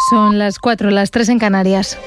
Son las 4, las 3 en Canarias.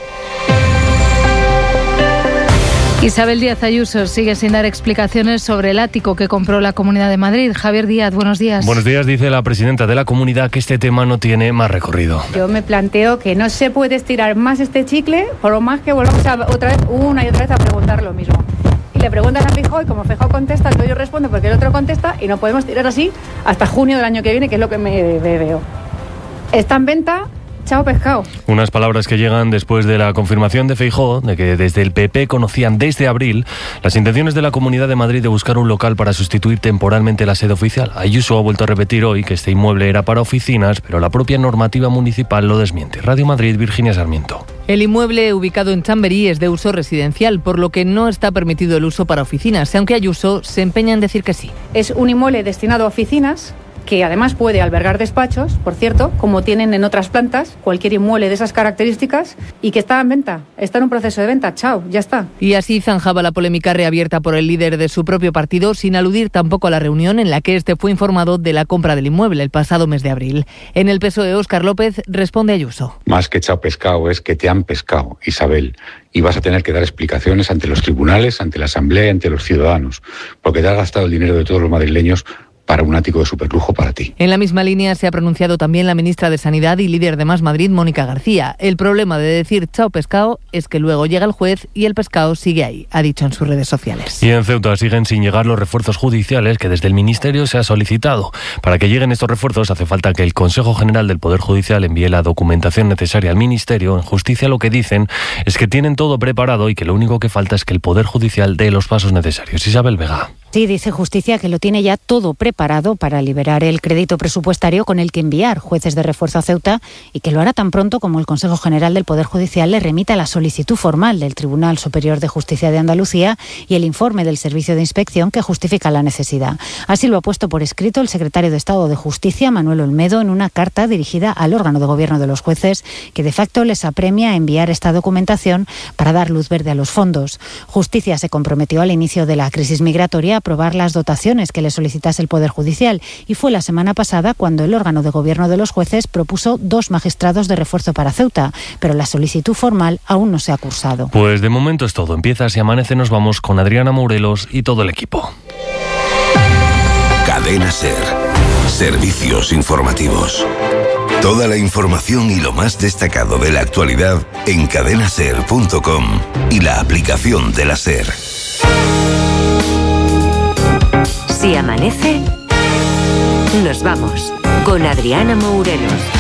Isabel Díaz Ayuso sigue sin dar explicaciones sobre el ático que compró la Comunidad de Madrid. Javier Díaz, buenos días. Buenos días, dice la presidenta de la Comunidad que este tema no tiene más recorrido. Yo me planteo que no se puede estirar más este chicle, por lo más que volvamos otra vez, una y otra vez a preguntar lo mismo. Y le preguntan a Feijóo y como Feijóo contesta, el tuyo responde porque el otro contesta y no podemos tirar así hasta junio del año que viene, que es lo que me veo. Está en venta. Chao pescado. Unas palabras que llegan después de la confirmación de Feijóo de que desde el PP conocían desde abril las intenciones de la Comunidad de Madrid de buscar un local para sustituir temporalmente la sede oficial. Ayuso ha vuelto a repetir hoy que este inmueble era para oficinas, pero la propia normativa municipal lo desmiente. Radio Madrid, Virginia Sarmiento. El inmueble ubicado en Chamberí es de uso residencial, por lo que no está permitido el uso para oficinas, aunque Ayuso se empeña en decir que sí. Es un inmueble destinado a oficinas, que además puede albergar despachos, por cierto, como tienen en otras plantas, cualquier inmueble de esas características, y que está en venta, está en un proceso de venta, chao, ya está. Y así zanjaba la polémica reabierta por el líder de su propio partido, sin aludir tampoco a la reunión en la que este fue informado de la compra del inmueble el pasado mes de abril. En el PSOE, Óscar López responde a Ayuso. Más que chao pescado es que te han pescado, Isabel, y vas a tener que dar explicaciones ante los tribunales, ante la Asamblea y ante los ciudadanos, porque te has gastado el dinero de todos los madrileños para un ático de superlujo para ti. En la misma línea se ha pronunciado también la ministra de Sanidad y líder de Más Madrid, Mónica García. El problema de decir chao pescado es que luego llega el juez y el pescado sigue ahí, ha dicho en sus redes sociales. Y en Ceuta siguen sin llegar los refuerzos judiciales que desde el Ministerio se ha solicitado. Para que lleguen estos refuerzos hace falta que el Consejo General del Poder Judicial envíe la documentación necesaria al Ministerio. En Justicia lo que dicen es que tienen todo preparado y que lo único que falta es que el Poder Judicial dé los pasos necesarios. Isabel Vega. Sí, dice Justicia que lo tiene ya todo preparado para liberar el crédito presupuestario con el que enviar jueces de refuerzo a Ceuta y que lo hará tan pronto como el Consejo General del Poder Judicial le remita la solicitud formal del Tribunal Superior de Justicia de Andalucía y el informe del Servicio de Inspección que justifica la necesidad. Así lo ha puesto por escrito el secretario de Estado de Justicia, Manuel Olmedo, en una carta dirigida al órgano de gobierno de los jueces que de facto les apremia a enviar esta documentación para dar luz verde a los fondos. Justicia se comprometió al inicio de la crisis migratoria aprobar las dotaciones que le solicitase el Poder Judicial y fue la semana pasada cuando el órgano de gobierno de los jueces propuso 2 magistrados de refuerzo para Ceuta, pero la solicitud formal aún no se ha cursado. Pues de momento es todo. Empieza Si Amanece, nos vamos con Adriana Morelos y todo el equipo. Cadena SER. Servicios informativos. Toda la información y lo más destacado de la actualidad en cadenaser.com y la aplicación de la SER. Si amanece, nos vamos con Adriana Morelos.